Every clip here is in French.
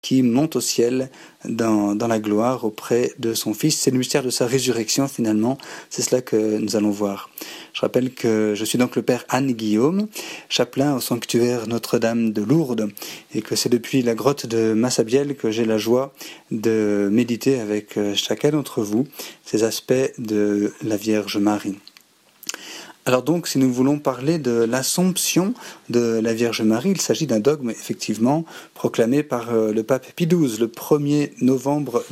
qui monte au ciel dans la gloire auprès de son Fils. C'est le mystère de sa résurrection finalement, c'est cela que nous allons voir. Je rappelle que je suis donc le Père Anne Guillaume, chapelain au sanctuaire Notre-Dame de Lourdes, et que c'est depuis la grotte de Massabielle que j'ai la joie de méditer avec chacun d'entre vous ces aspects de la Vierge Marie. Alors donc, si nous voulons parler de l'Assomption de la Vierge Marie, il s'agit d'un dogme effectivement proclamé par le pape Pie XII le 1er novembre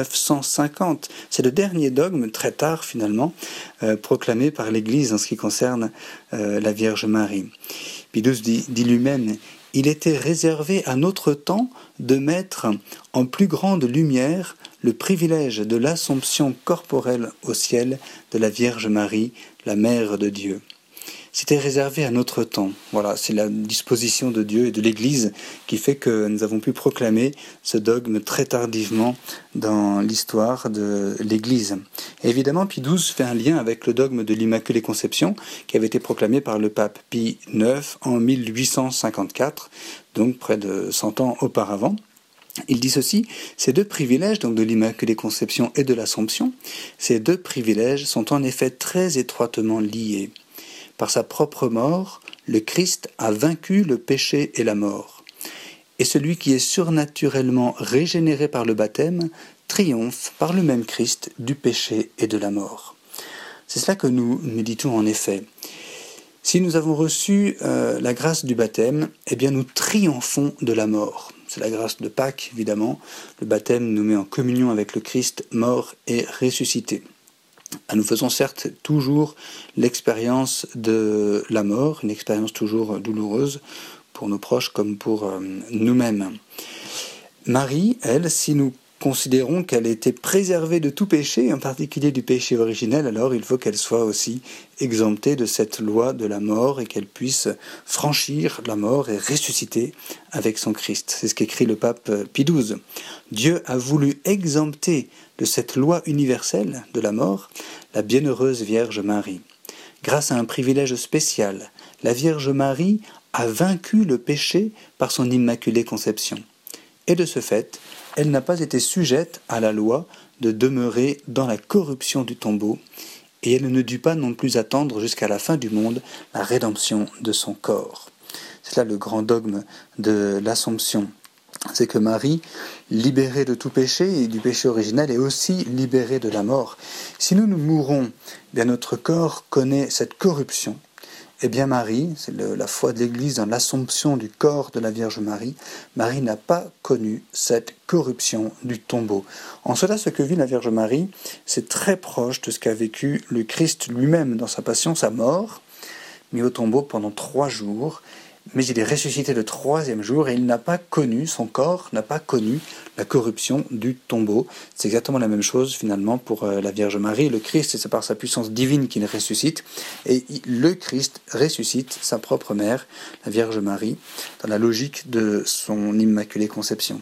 1950. C'est le dernier dogme, très tard finalement, proclamé par l'Église en ce qui concerne la Vierge Marie. Pie XII dit lui-même: « Il était réservé à notre temps de mettre en plus grande lumière le privilège de l'Assomption corporelle au ciel de la Vierge Marie, la Mère de Dieu. » C'était réservé à notre temps. Voilà, c'est la disposition de Dieu et de l'Église qui fait que nous avons pu proclamer ce dogme très tardivement dans l'histoire de l'Église. Et évidemment, Pie XII fait un lien avec le dogme de l'Immaculée Conception qui avait été proclamé par le pape Pie IX en 1854, donc près de 100 ans auparavant. Il dit ceci: ces deux privilèges, donc de l'Immaculée Conception et de l'Assomption, ces deux privilèges sont en effet très étroitement liés. Par sa propre mort, le Christ a vaincu le péché et la mort. Et celui qui est surnaturellement régénéré par le baptême triomphe par le même Christ du péché et de la mort. C'est cela que nous méditons en effet. Si nous avons reçu la grâce du baptême, eh bien nous triomphons de la mort. C'est la grâce de Pâques, évidemment. Le baptême nous met en communion avec le Christ mort et ressuscité. Nous faisons certes toujours l'expérience de la mort, une expérience toujours douloureuse pour nos proches comme pour nous-mêmes. Marie, elle, si nous considérons qu'elle a été préservée de tout péché, en particulier du péché originel, alors il faut qu'elle soit aussi exemptée de cette loi de la mort et qu'elle puisse franchir la mort et ressusciter avec son Christ. C'est ce qu'écrit le pape Pie XII. Dieu a voulu exempter de cette loi universelle de la mort la bienheureuse Vierge Marie. Grâce à un privilège spécial, la Vierge Marie a vaincu le péché par son Immaculée Conception. Et de ce fait, elle n'a pas été sujette à la loi de demeurer dans la corruption du tombeau, et elle ne dut pas non plus attendre jusqu'à la fin du monde la rédemption de son corps. C'est là le grand dogme de l'Assomption. C'est que Marie, libérée de tout péché et du péché originel, est aussi libérée de la mort. Si nous mourons, bien notre corps connaît cette corruption. Eh bien Marie, c'est la foi de l'Église dans l'Assomption du corps de la Vierge Marie, Marie n'a pas connu cette corruption du tombeau. En cela, ce que vit la Vierge Marie, c'est très proche de ce qu'a vécu le Christ lui-même dans sa passion, sa mort, mis au tombeau pendant 3 jours, mais il est ressuscité le 3e jour et il n'a pas connu, son corps n'a pas connu la corruption du tombeau. C'est exactement la même chose finalement pour la Vierge Marie. Le Christ, c'est par sa puissance divine qu'il ressuscite, et le Christ ressuscite sa propre mère, la Vierge Marie, dans la logique de son Immaculée Conception.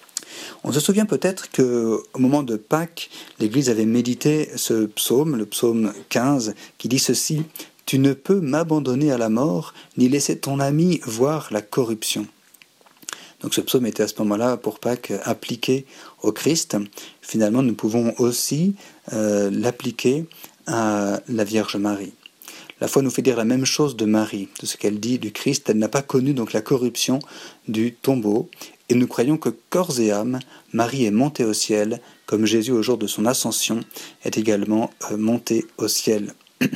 On se souvient peut-être qu'au moment de Pâques, l'Église avait médité ce psaume, le psaume 15, qui dit ceci: « Tu ne peux m'abandonner à la mort, ni laisser ton ami voir la corruption. » Donc ce psaume était à ce moment-là, pour Pâques, appliqué au Christ. Finalement, nous pouvons aussi l'appliquer à la Vierge Marie. La foi nous fait dire la même chose de Marie, de ce qu'elle dit du Christ. Elle n'a pas connu donc la corruption du tombeau. Et nous croyons que corps et âme, Marie est montée au ciel, comme Jésus au jour de son ascension est également monté au ciel.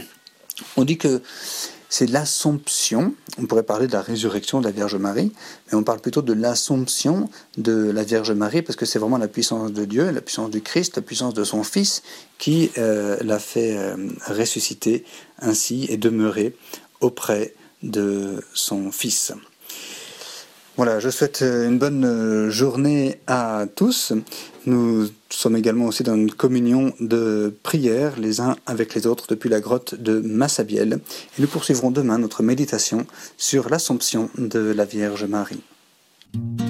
On dit que c'est l'Assomption, on pourrait parler de la résurrection de la Vierge Marie, mais on parle plutôt de l'Assomption de la Vierge Marie, parce que c'est vraiment la puissance de Dieu, la puissance du Christ, la puissance de son Fils, qui l'a fait ressusciter ainsi et demeurer auprès de son Fils. Voilà, je souhaite une bonne journée à tous. Nous sommes également aussi dans une communion de prière les uns avec les autres depuis la grotte de Massabielle. Et nous poursuivrons demain notre méditation sur l'Assomption de la Vierge Marie.